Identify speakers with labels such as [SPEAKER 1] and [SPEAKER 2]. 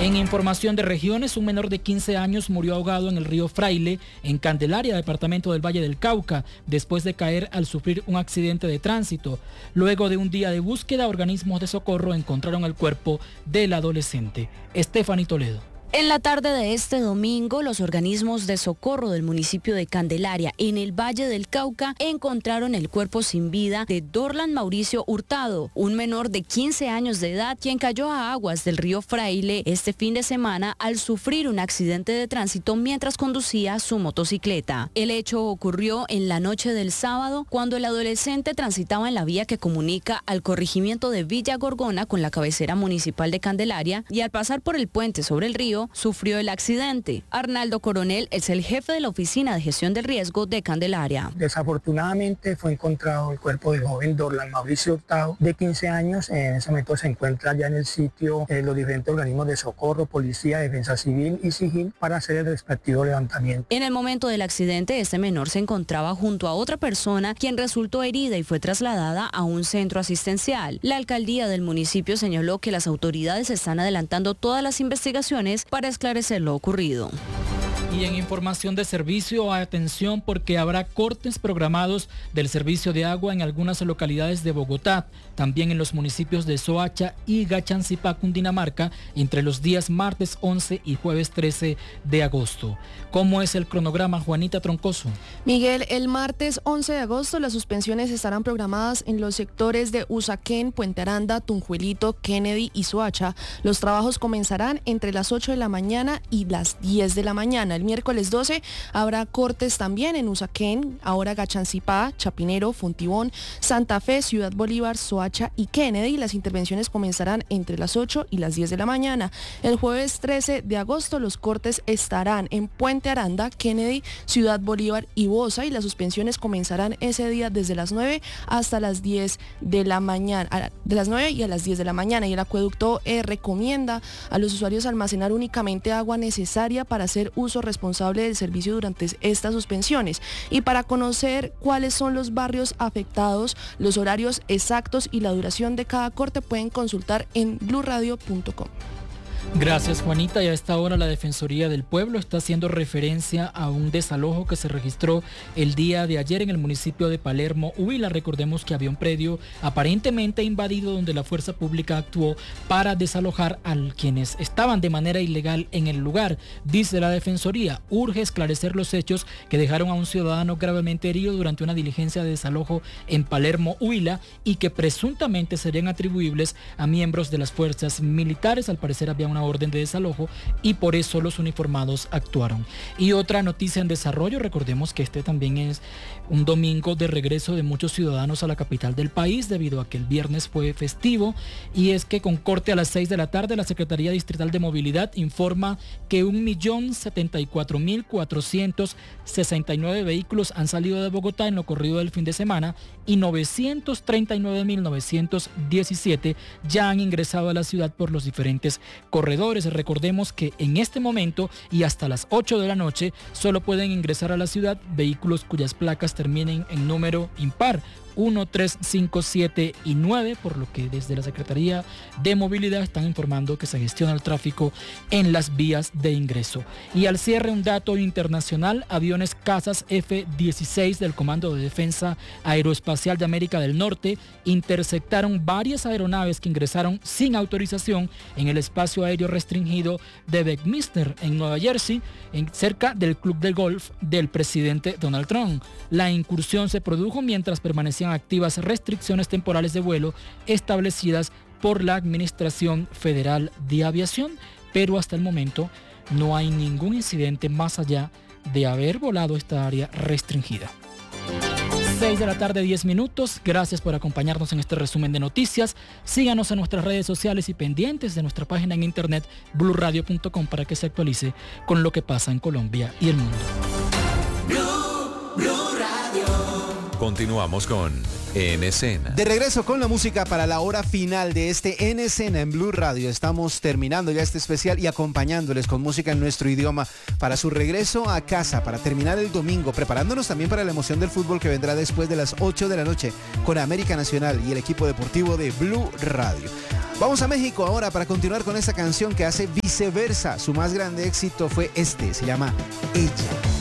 [SPEAKER 1] En información de regiones, un menor de 15 años murió ahogado en el río Fraile, en Candelaria, departamento del Valle del Cauca, después de caer al sufrir un accidente de tránsito. Luego de un día de búsqueda, organismos de socorro encontraron el cuerpo del adolescente. Stephanie Toledo.
[SPEAKER 2] En la tarde de este domingo, los organismos de socorro del municipio de Candelaria, en el Valle del Cauca, encontraron el cuerpo sin vida de Dorlan Mauricio Hurtado, un menor de 15 años de edad, quien cayó a aguas del río Fraile este fin de semana al sufrir un accidente de tránsito mientras conducía su motocicleta. El hecho ocurrió en la noche del sábado, cuando el adolescente transitaba en la vía que comunica al corregimiento de Villa Gorgona con la cabecera municipal de Candelaria, y al pasar por el puente sobre el río, sufrió el accidente. Arnaldo Coronel es el jefe de la Oficina de Gestión del Riesgo de Candelaria.
[SPEAKER 3] Desafortunadamente fue encontrado el cuerpo del joven Dorlan Mauricio Hurtado, de 15 años. En ese momento se encuentra ya en el sitio los diferentes organismos de socorro, policía, defensa civil y SIGIN para hacer el respectivo levantamiento.
[SPEAKER 2] En el momento del accidente, este menor se encontraba junto a otra persona, quien resultó herida y fue trasladada a un centro asistencial. La alcaldía del municipio señaló que las autoridades están adelantando todas las investigaciones para esclarecer lo ocurrido.
[SPEAKER 1] Y en información de servicio, atención porque habrá cortes programados del servicio de agua en algunas localidades de Bogotá, también en los municipios de Soacha y Gachancipá, Cundinamarca, entre los días martes 11 y jueves 13 de agosto. ¿Cómo es el cronograma, Juanita Troncoso?
[SPEAKER 4] Miguel, el martes 11 de agosto las suspensiones estarán programadas en los sectores de Usaquén, Puente Aranda, Tunjuelito, Kennedy y Soacha. Los trabajos comenzarán entre las 8 de la mañana y las 10 de la mañana. El miércoles 12 habrá cortes también en Usaquén, ahora Gachancipá, Chapinero, Fontibón, Santa Fe, Ciudad Bolívar, Soacha y Kennedy. Las intervenciones comenzarán entre las 8 y las 10 de la mañana. El jueves 13 de agosto los cortes estarán en Puente Aranda, Kennedy, Ciudad Bolívar y Bosa, y las suspensiones comenzarán ese día desde las 9 hasta las 10 de la mañana, de las 9 y a las 10 de la mañana. Y el acueducto recomienda a los usuarios almacenar únicamente agua necesaria para hacer uso responsable del servicio durante estas suspensiones. Y para conocer cuáles son los barrios afectados, los horarios exactos y la duración de cada corte pueden consultar en bluradio.com.
[SPEAKER 1] Gracias, Juanita. Y a esta hora la Defensoría del Pueblo está haciendo referencia a un desalojo que se registró el día de ayer en el municipio de Palermo, Huila. Recordemos que había un predio aparentemente invadido donde la fuerza pública actuó para desalojar a quienes estaban de manera ilegal en el lugar. Dice la Defensoría, urge esclarecer los hechos que dejaron a un ciudadano gravemente herido durante una diligencia de desalojo en Palermo, Huila, y que presuntamente serían atribuibles a miembros de las fuerzas militares. Al parecer había una orden de desalojo y por eso los uniformados actuaron. Y otra noticia en desarrollo, recordemos que este también es un domingo de regreso de muchos ciudadanos a la capital del país debido a que el viernes fue festivo, y es que con corte a las 6 de la tarde la Secretaría Distrital de Movilidad informa que 1.074.469 vehículos han salido de Bogotá en lo corrido del fin de semana y 939.917 ya han ingresado a la ciudad por los diferentes corredores. Recordemos que en este momento y hasta las 8 de la noche solo pueden ingresar a la ciudad vehículos cuyas placas terminen en número impar, 1, 3, 5, 7 y 9, por lo que desde la Secretaría de Movilidad están informando que se gestiona el tráfico en las vías de ingreso. Y al cierre, un dato internacional: aviones cazas F-16 del Comando de Defensa Aeroespacial de América del Norte interceptaron varias aeronaves que ingresaron sin autorización en el espacio aéreo restringido de Bedminster, en Nueva Jersey, cerca del club de golf del presidente Donald Trump. La incursión se produjo mientras permanecían activas restricciones temporales de vuelo establecidas por la Administración Federal de Aviación, pero hasta el momento no hay ningún incidente más allá de haber volado esta área restringida. 6 de la tarde, 10 minutos. Gracias por acompañarnos en este resumen de noticias. Síganos en nuestras redes sociales y pendientes de nuestra página en internet bluradio.com para que se actualice con lo que pasa en Colombia y el mundo.
[SPEAKER 5] Blue Radio. Continuamos con En Escena.
[SPEAKER 6] De regreso con la música para la hora final de este En Escena en Blue Radio. Estamos terminando ya este especial y acompañándoles con música en nuestro idioma para su regreso a casa, para terminar el domingo, preparándonos también para la emoción del fútbol que vendrá después de las 8 de la noche con América Nacional y el equipo deportivo de Blue Radio. Vamos a México ahora para continuar con esta canción que hace Viceversa. Su más grande éxito fue este, se llama Ella.